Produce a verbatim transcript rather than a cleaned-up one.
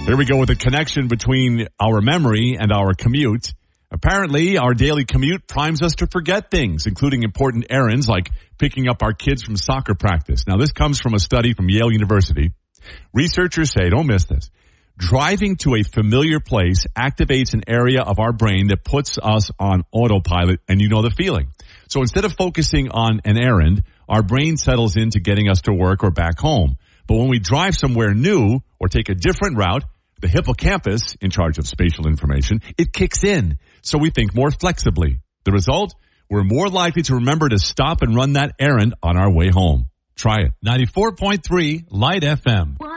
Here we go with the connection between our memory and our commute. Apparently, our daily commute primes us to forget things, including important errands like picking up our kids from soccer practice. Now, this comes from a study from Yale University. Researchers say, don't miss this, driving to a familiar place activates an area of our brain that puts us on autopilot, and you know the feeling. So instead of focusing on an errand, our brain settles into getting us to work or back home. But when we drive somewhere new or take a different route, the hippocampus, in charge of spatial information, it kicks in, so we think more flexibly. The result? We're more likely to remember to stop and run that errand on our way home. Try it. ninety-four point three Light F M.